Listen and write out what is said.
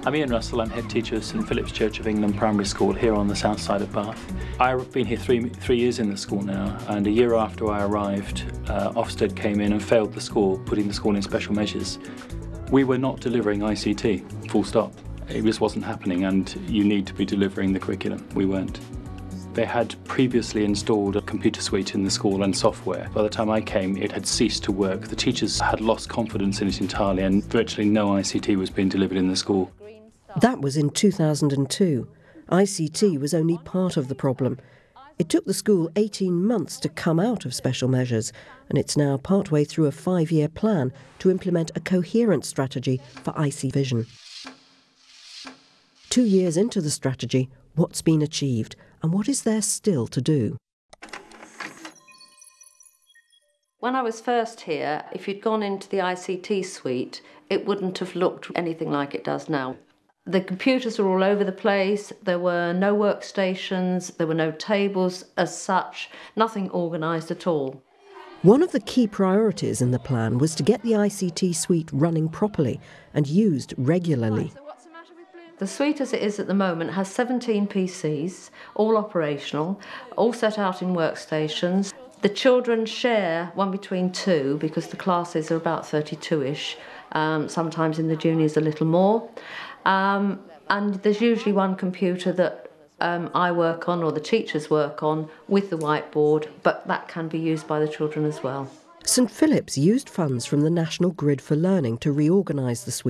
I'm Ian Russell, I'm head teacher of St Philip's Church of England Primary School here on the south side of Bath. I've been here three years in the school now, and a year after I arrived, Ofsted came in and failed the school, putting the school in special measures. We were not delivering ICT, full stop. It just wasn't happening, and you need to be delivering the curriculum. We weren't. They had previously installed a computer suite in the school and software. By the time I came, it had ceased to work. The teachers had lost confidence in it entirely, and virtually no ICT was being delivered in the school. That was in 2002. ICT was only part of the problem. It took the school 18 months to come out of special measures, and it's now partway through a 5-year plan to implement a coherent strategy for IC Vision. 2 years into the strategy, what's been achieved, and what is there still to do? When I was first here, if you'd gone into the ICT suite, it wouldn't have looked anything like it does now. The computers were all over the place, there were no workstations, there were no tables as such, nothing organised at all. One of the key priorities in the plan was to get the ICT suite running properly and used regularly. The suite as it is at the moment has 17 PCs, all operational, all set out in workstations. The children share one between two because the classes are about 32-ish, sometimes in the juniors a little more. And there's usually one computer that I work on or the teachers work on with the whiteboard, but that can be used by the children as well. St Philip's used funds from the National Grid for Learning to reorganise the suite.